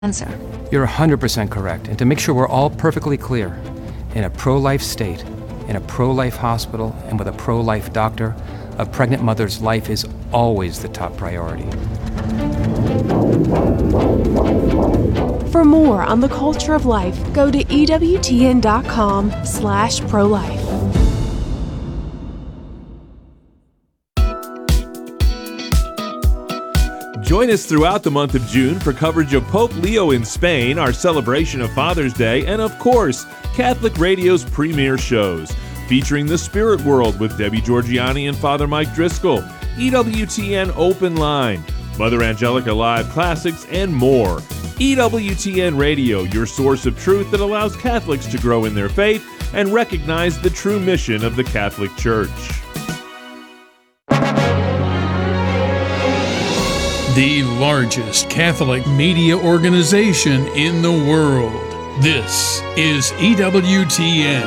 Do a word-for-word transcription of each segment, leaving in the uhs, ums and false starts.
answer. You're one hundred percent correct. And to make sure we're all perfectly clear, in a pro-life state, in a pro-life hospital, and with a pro-life doctor, a pregnant mother's life is always the top priority. For more on the culture of life, go to E W T N dot com slash pro-life. Join us throughout the month of June for coverage of Pope Leo in Spain, our celebration of Father's Day, and of course, Catholic Radio's premier shows, featuring The Spirit World with Debbie Georgiani and Father Mike Driscoll, E W T N Open Line, Mother Angelica Live Classics, and more. E W T N Radio, your source of truth that allows Catholics to grow in their faith and recognize the true mission of the Catholic Church. The largest Catholic media organization in the world. This is E W T N.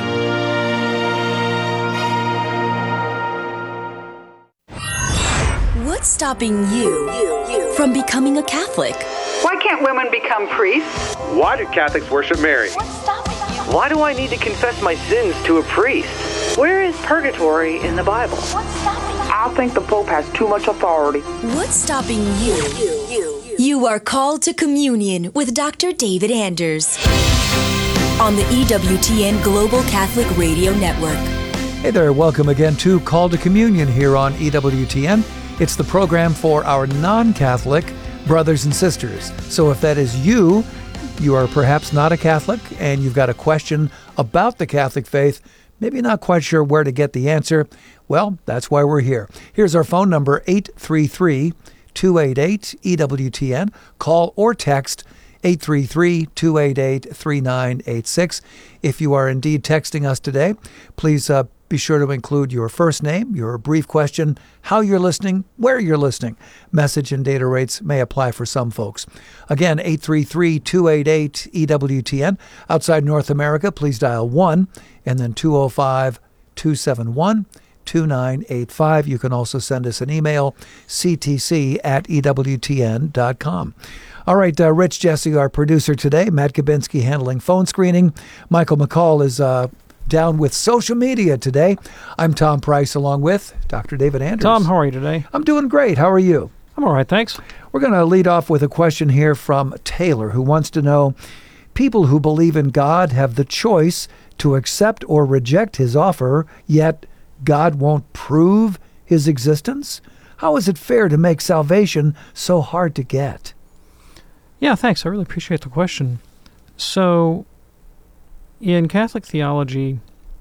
What's stopping you, you, you from becoming a Catholic? Why can't women become priests? Why do Catholics worship Mary? What's stopping you? Why do I need to confess my sins to a priest? Where is purgatory in the Bible? What's stopping you? I think the Pope has too much authority. What's stopping you? You, you, you. You are called to communion with Doctor David Anders on the E W T N Global Catholic Radio Network. Hey there, welcome again to Call to Communion here on E W T N. It's the program for our non-Catholic brothers and sisters. So if that is you, you are perhaps not a Catholic and you've got a question about the Catholic faith, maybe not quite sure where to get the answer, well, that's why we're here. Here's our phone number, eight three three, two eight eight, E W T N. Call or text eight three three, two eight eight, three nine eight six. If you are indeed texting us today, please uh, be sure to include your first name, your brief question, how you're listening, where you're listening. Message and data rates may apply for some folks. Again, eight three three, two eight eight, E W T N. Outside North America, please dial one and then two oh five, two seven one, two nine eight five. You can also send us an email, c t c at e w t n dot com. All right, uh, Rich Jesse, our producer today, Matt Kabinski handling phone screening. Michael McCall is uh, down with social media today. I'm Tom Price along with Doctor David Anders. Tom, how are you today? I'm doing great. How are you? I'm all right, thanks. We're going to lead off with a question here from Taylor, who wants to know, people who believe in God have the choice to accept or reject his offer, yet God won't prove his existence? How is it fair to make salvation so hard to get? Yeah, thanks. I really appreciate the question. So, in Catholic theology,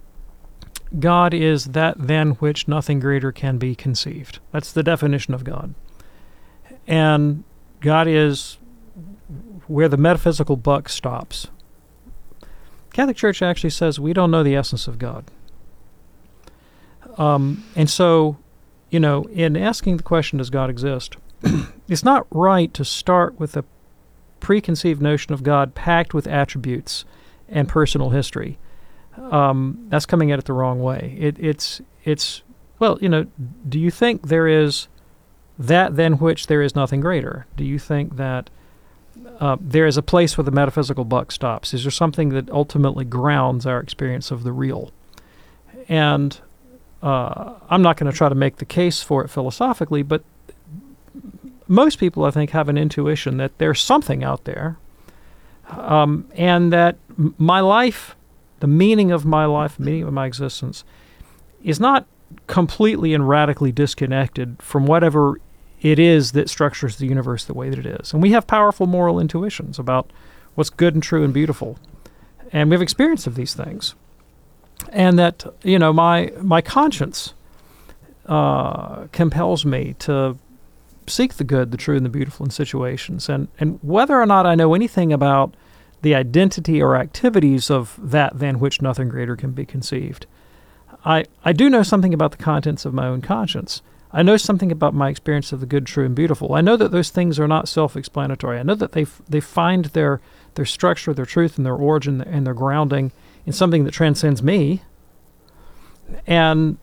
God is that than which nothing greater can be conceived. That's the definition of God. And God is where the metaphysical buck stops. Catholic Church actually says we don't know the essence of God. Um, and so, you know, in asking the question, does God exist, it's not right to start with a preconceived notion of God packed with attributes and personal history. Um, that's coming at it the wrong way. It, it's, it's well, you know, do you think there is that than which there is nothing greater? Do you think that uh, there is a place where the metaphysical buck stops? Is there something that ultimately grounds our experience of the real? And uh, I'm not going to try to make the case for it philosophically, but most people, I think, have an intuition that there's something out there, um, and that m- my life, the meaning of my life, the meaning of my existence, is not completely and radically disconnected from whatever it is that structures the universe the way that it is. And we have powerful moral intuitions about what's good and true and beautiful. And we have experience of these things. And that, you know, my my conscience uh, compels me to seek the good, the true, and the beautiful in situations. And, and whether or not I know anything about the identity or activities of that than which nothing greater can be conceived, I, I do know something about the contents of my own conscience. I know something about my experience of the good, true, and beautiful. I know that those things are not self-explanatory. I know that they they find their their structure, their truth, and their origin and their grounding in something that transcends me. And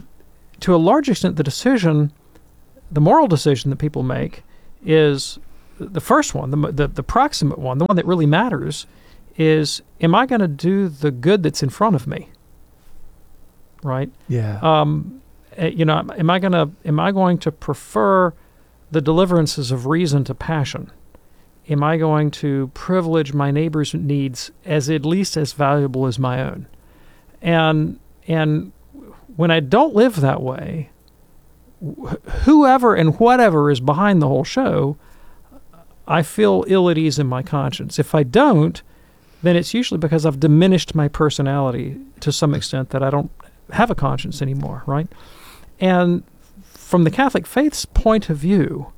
to a large extent, the decision, the moral decision that people make is the first one, the, the the proximate one, the one that really matters, is am I going to do the good that's in front of me? Right? Yeah. Um, you know, am I going to am I going to prefer the deliverances of reason to passion? Am I going to privilege my neighbor's needs as at least as valuable as my own? And and when I don't live that way, wh- whoever and whatever is behind the whole show, I feel ill at ease in my conscience. If I don't, then it's usually because I've diminished my personality to some extent that I don't have a conscience anymore, right? And from the Catholic faith's point of view,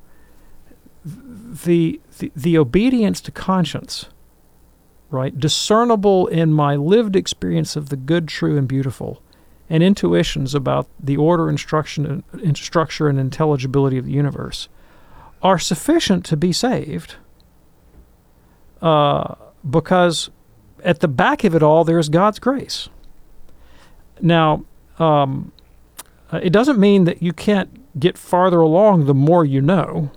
the the, the obedience to conscience, right, discernible in my lived experience of the good, true, and beautiful, and intuitions about the order, instruction, and structure, and intelligibility of the universe, are sufficient to be saved. Uh, because at the back of it all, there's God's grace. Now, um, it doesn't mean that you can't get farther along the more you know.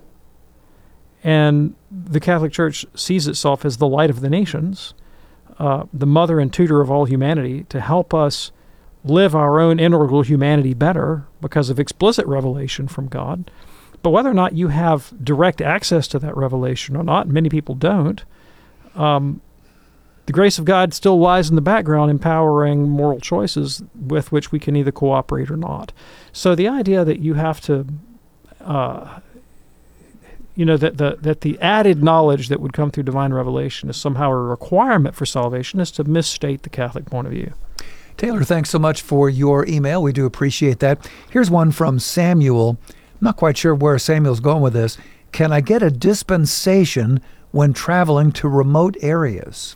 And the Catholic Church sees itself as the light of the nations, uh, the mother and tutor of all humanity, to help us live our own integral humanity better because of explicit revelation from God. But whether or not you have direct access to that revelation or not, many people don't, um, the grace of God still lies in the background, empowering moral choices with which we can either cooperate or not. So the idea that you have to, uh, you know, that the that the added knowledge that would come through divine revelation is somehow a requirement for salvation is to misstate the Catholic point of view. Taylor, thanks so much for your email. We do appreciate that. Here's one from Samuel. I'm not quite sure where Samuel's going with this. Can I get a dispensation when traveling to remote areas?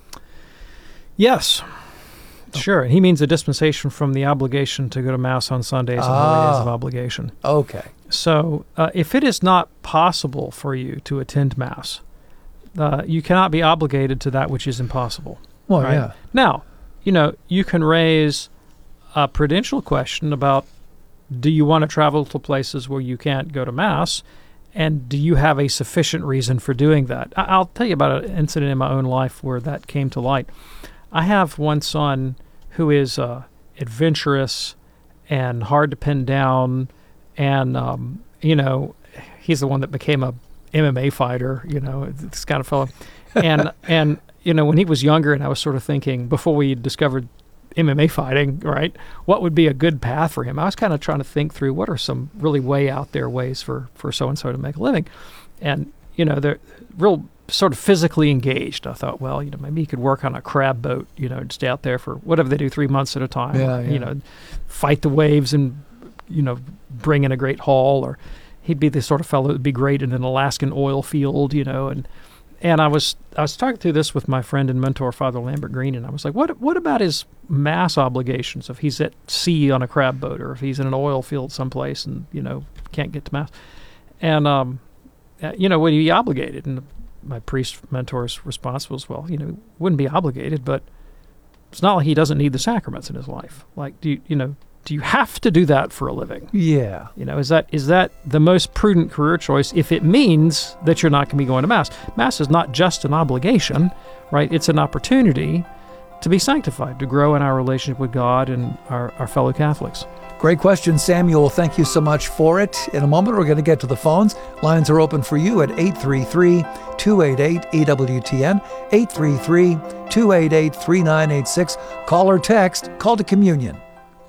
Yes. Sure. He means a dispensation from the obligation to go to Mass on Sundays and Ah. holy days of obligation. Okay. So uh, if it is not possible for you to attend Mass, uh, you cannot be obligated to that which is impossible. Well, right? yeah. Now, you know, you can raise a prudential question about, do you want to travel to places where you can't go to Mass, and do you have a sufficient reason for doing that? I- I'll tell you about an incident in my own life where that came to light. I have one son who is uh, adventurous and hard to pin down, and, um, you know, he's the one that became a M M A fighter, you know, this kind of fellow. And, and you know, when he was younger and I was sort of thinking, before we discovered M M A fighting, right, what would be a good path for him? I was kind of trying to think through what are some really way out there ways for, for so-and-so to make a living. And, you know, they're real sort of physically engaged. I thought, well, you know, maybe he could work on a crab boat, you know, and stay out there for whatever they do, three months at a time. Yeah, or, yeah. You know, fight the waves and, you know, bring in a great haul. Or he'd be the sort of fellow that would be great in an Alaskan oil field, you know. And and I was I was talking through this with my friend and mentor, Father Lambert Green, and I was like, what what about his Mass obligations if he's at sea on a crab boat, or if he's in an oil field someplace and, you know, can't get to Mass? And, um, uh, you know, would he be obligated? And my priest mentor's response was, well, you know, wouldn't be obligated, but it's not like he doesn't need the sacraments in his life. Like, do you, you know, do you have to do that for a living? Yeah. You know, is that is that the most prudent career choice if it means that you're not going to be going to Mass? Mass is not just an obligation, right? It's an opportunity to be sanctified, to grow in our relationship with God and our, our fellow Catholics. Great question, Samuel. Thank you so much for it. In a moment, we're going to get to the phones. Lines are open for you at eight three three, two eight eight, E W T N, eight three three, two eight eight, three nine eight six. Call or text, Call to Communion.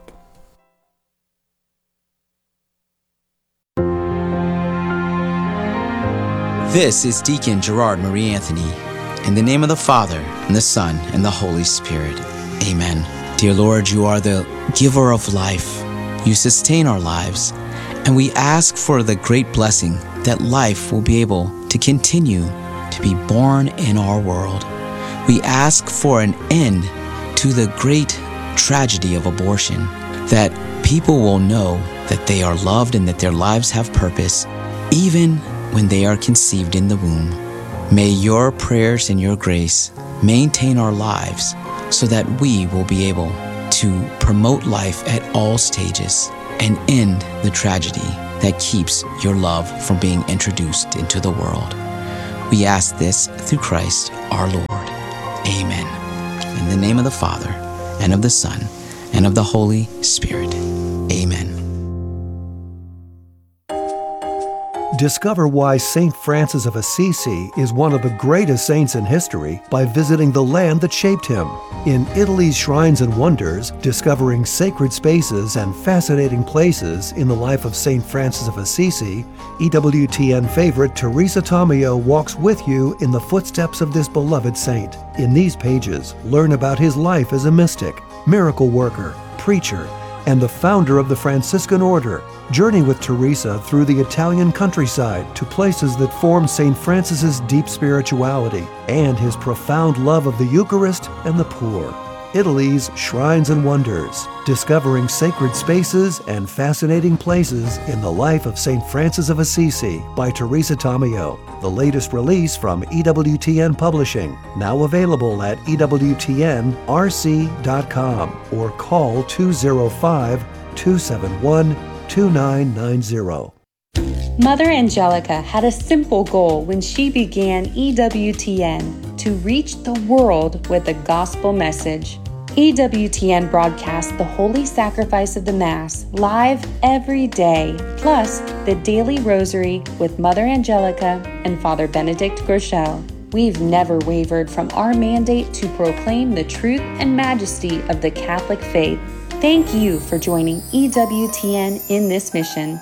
This is Deacon Gerard Marie Anthony. In the name of the Father, and the Son, and the Holy Spirit. Amen. Dear Lord, you are the giver of life. You sustain our lives, and we ask for the great blessing that life will be able to continue to be born in our world. We ask for an end to the great tragedy of abortion, that people will know that they are loved and that their lives have purpose, even when they are conceived in the womb. May your prayers and your grace maintain our lives so that we will be able to promote life at all stages and end the tragedy that keeps your love from being introduced into the world. We ask this through Christ our Lord. Amen. In the name of the Father, and of the Son, and of the Holy Spirit. Amen. Discover why Saint Francis of Assisi is one of the greatest saints in history by visiting the land that shaped him. In Italy's Shrines and Wonders, discovering sacred spaces and fascinating places in the life of Saint Francis of Assisi, E W T N favorite Teresa Tomeo walks with you in the footsteps of this beloved saint. In these pages, learn about his life as a mystic, miracle worker, preacher, and the founder of the Franciscan Order. Journey with Teresa through the Italian countryside to places that form Saint Francis's deep spirituality and his profound love of the Eucharist and the poor. Italy's Shrines and Wonders, discovering sacred spaces and fascinating places in the life of Saint Francis of Assisi by Teresa Tomeo. The latest release from E W T N Publishing, now available at E W T N R C dot com or call two oh five, two seven one, two nine nine zero. Mother Angelica had a simple goal when she began E W T N: to reach the world with the gospel message. E W T N broadcasts the Holy Sacrifice of the Mass live every day, plus the Daily Rosary with Mother Angelica and Father Benedict Groeschel. We've never wavered from our mandate to proclaim the truth and majesty of the Catholic faith. Thank you for joining E W T N in this mission.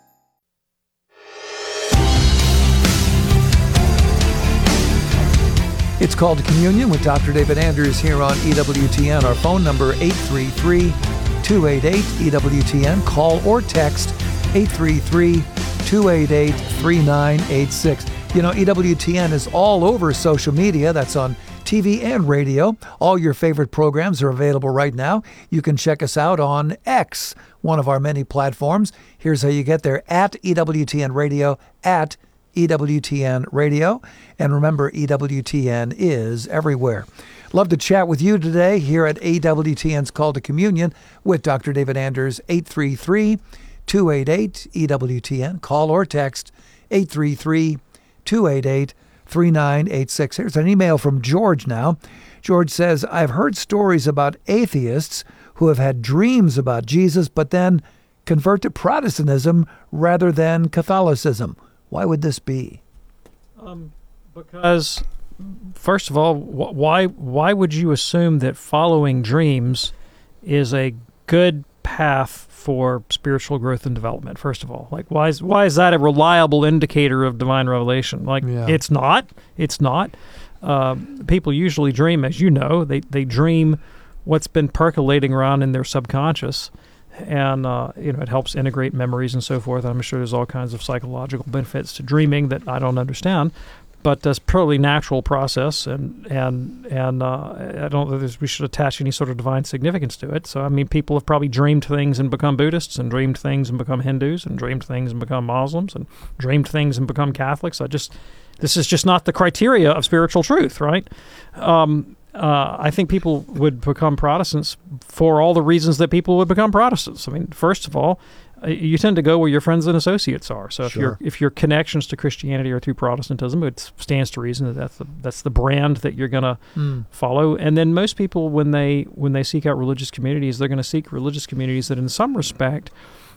It's Called to Communion with Doctor David Anders here on E W T N. Our phone number, eight three three, two eight eight, E W T N. Call or text eight three three, two eight eight, three nine eight six. You know, E W T N is all over social media. That's on T V and radio. All your favorite programs are available right now. You can check us out on X, one of our many platforms. Here's how you get there: at E W T N Radio, at E W T N Radio. And remember, E W T N is everywhere. Love to chat with you today here at E W T N's Call to Communion with Doctor David Anders, eight three three, two eight eight, E W T N. Call or text eight three three, two eight eight, three nine eight six. Here's an email from George now. George says, I've heard stories about atheists who have had dreams about Jesus, but then convert to Protestantism rather than Catholicism. Why would this be? Um, because, first of all, wh- why why would you assume that following dreams is a good path for spiritual growth and development? First of all, like why is why is that a reliable indicator of divine revelation? Like Yeah. it's not. It's not. Uh, people usually dream, as you know, they they dream what's been percolating around in their subconscious. And, uh, you know, it helps integrate memories and so forth. I'm sure there's all kinds of psychological benefits to dreaming that I don't understand. But that's probably natural process, and and and uh, I don't think there's- we should attach any sort of divine significance to it. So, I mean, people have probably dreamed things and become Buddhists, and dreamed things and become Hindus, and dreamed things and become Muslims, and dreamed things and become Catholics. I just, this is just not the criteria of spiritual truth, right? Um, Uh, I think people would become Protestants for all the reasons that people would become Protestants. I mean, first of all, uh, you tend to go where your friends and associates are. So if Sure. your if your connections to Christianity are through Protestantism, it stands to reason that that's the, that's the brand that you're going to Mm. follow. And then most people, when they when they seek out religious communities, they're going to seek religious communities that, in some respect,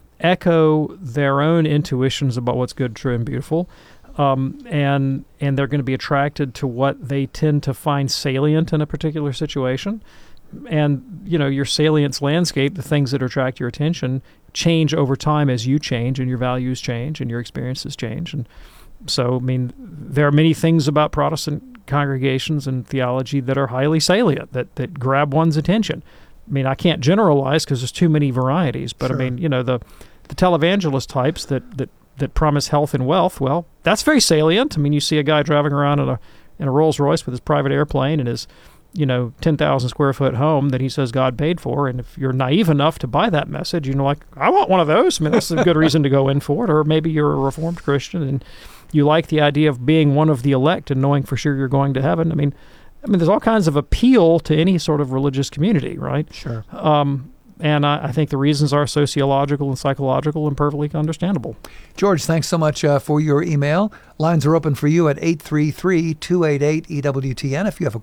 echo their own intuitions about what's good, true, and beautiful. Um, and and they're going to be attracted to what they tend to find salient in a particular situation. And, you know, your salience landscape, the things that attract your attention, change over time as you change and your values change and your experiences change. And so, I mean, there are many things about Protestant congregations and theology that are highly salient, that, that grab one's attention. I mean, I can't generalize because there's too many varieties, but Sure. I mean, you know, the, the televangelist types that, that that promise health and wealth, well, that's very salient. I mean, you see a guy driving around in a in a Rolls Royce with his private airplane and his, you know, ten thousand square foot home that he says God paid for. And if you're naive enough to buy that message, you know, like, I want one of those. I mean, that's a good reason to go in for it. Or maybe you're a Reformed Christian and you like the idea of being one of the elect and knowing for sure you're going to heaven. I mean, I mean, there's all kinds of appeal to any sort of religious community, right? Sure. Um, and I, I think the reasons are sociological and psychological and perfectly understandable. George, thanks so much uh, for your email. Lines are open for you at eight three three, two eight eight, E W T N if you have a